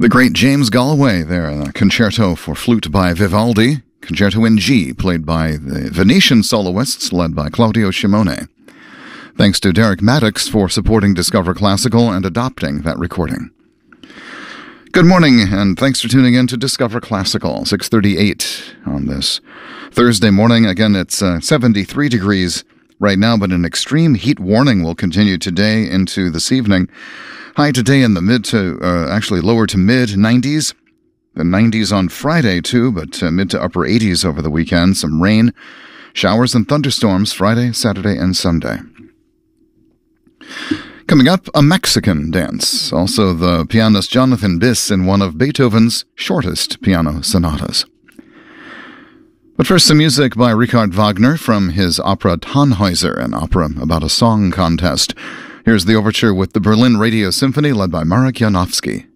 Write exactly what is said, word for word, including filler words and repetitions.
The great James Galway there, a concerto for flute by Vivaldi, concerto in G, played by the Venetian soloists, led by Claudio Shimone. Thanks to Derek Maddox for supporting Discover Classical and adopting that recording. Good morning, and thanks for tuning in to Discover Classical, six thirty-eight on this Thursday morning. Again, it's uh, seventy-three degrees right now, but an extreme heat warning will continue today into this evening. High today in the mid to, uh, actually lower to mid nineties. The nineties on Friday, too, but uh, mid to upper eighties over the weekend. Some rain, showers, and thunderstorms Friday, Saturday, and Sunday. Coming up, a Mexican dance. Also, the pianist Jonathan Bis in one of Beethoven's shortest piano sonatas. But first, some music by Richard Wagner from his opera Tannhäuser, an opera about a song contest. Here's the overture with the Berlin Radio Symphony, led by Marek Janowski.